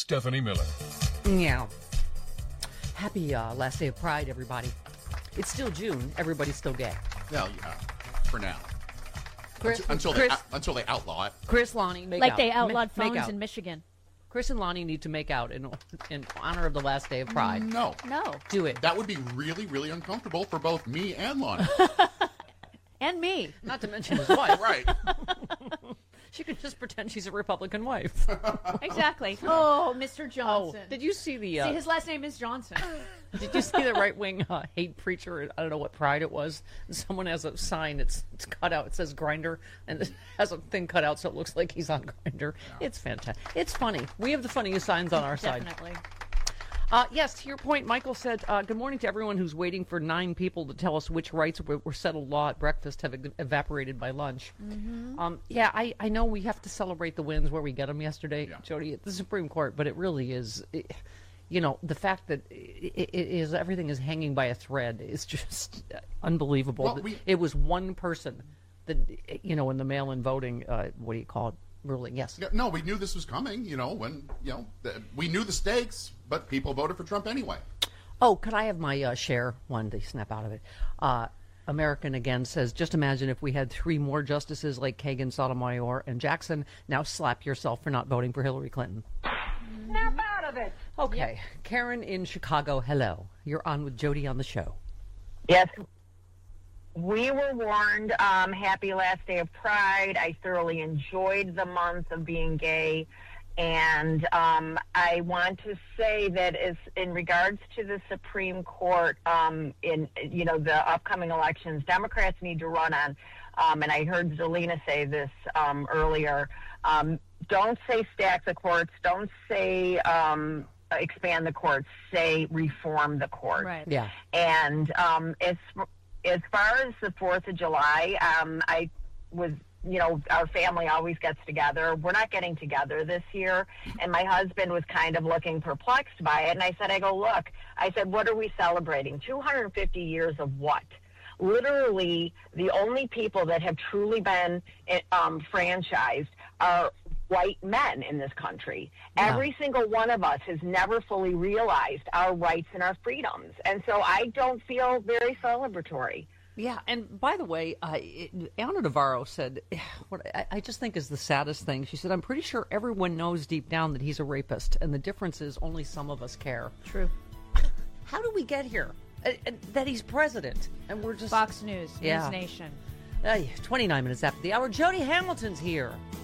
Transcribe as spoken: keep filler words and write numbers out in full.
Stephanie Miller. Yeah. Happy uh, last day of Pride, everybody. It's still June. Everybody's still gay. Well, yeah, for now. Chris, until, until, Chris, they, out- until they outlaw it. Chris, Lonnie, make like out. they outlawed Ma- make phones out. in Michigan. Chris and Lonnie need to make out in in honor of the last day of Pride. No. No. Do it. That would be really, really uncomfortable for both me and Lonnie. And me. Not to mention his wife. Right. She could just pretend she's a Republican wife. Exactly. Oh, Mister Oh, Johnson. did you see the? Uh, See, his last name is Johnson. Did you see the right-wing uh, hate preacher? I don't know what Pride it was. Someone has a sign. It's it's cut out. It says Grinder, and it has a thing cut out so it looks like he's on Grinder. Yeah. It's fantastic. It's funny. We have the funniest signs on our side. Definitely. Uh, yes, to your point, Michael said, uh, good morning to everyone who's waiting for nine people to tell us which rights were, were settled law at breakfast have ev- evaporated by lunch. Mm-hmm. Um, yeah, I, I know we have to celebrate the wins where we get them yesterday, Yeah. Jody, at the Supreme Court, but it really is, it, you know, the fact that it, it is everything is hanging by a thread is just unbelievable. Well, we- It was one person that, you know, in the mail-in voting, uh, what do you call it? Ruling, yes. Yeah, no, we knew this was coming, you know, when, you know, the, we knew the stakes, but people voted for Trump anyway. Oh, could I have my uh, share one to snap out of it? Uh, American again says, just imagine if we had three more justices like Kagan, Sotomayor, and Jackson. Now slap yourself for not voting for Hillary Clinton. Snap out of it. Okay. Yep. Karen in Chicago, hello. You're on with Jody on the show. Yes. We were warned. Um, happy last day of Pride. I thoroughly enjoyed the month of being gay. And um, I want to say that as in regards to the Supreme Court, um, in you know the upcoming elections, Democrats need to run on. Um, and I heard Zelina say this um, earlier. Um, don't say stack the courts. Don't say um, expand the courts. Say reform the courts. Right. Yeah. And um, as as far as the Fourth of July, um, I was. You know, our family always gets together. We're not getting together this year. And my husband was kind of looking perplexed by it. And I said, I go, look, I said, what are we celebrating? two hundred fifty years of what? Literally, the only people that have truly been um, franchised are white men in this country. Yeah. Every single one of us has never fully realized our rights and our freedoms. And so I don't feel very celebratory. Yeah, and by the way, uh, it, Anna Navarro said, what I, I just think is the saddest thing. She said, I'm pretty sure everyone knows deep down that he's a rapist, and the difference is only some of us care. True. How do we get here? Uh, uh, that he's president, and we're just... Fox News, Yeah. News Nation. Uh, twenty-nine minutes after the hour, Jody Hamilton's here.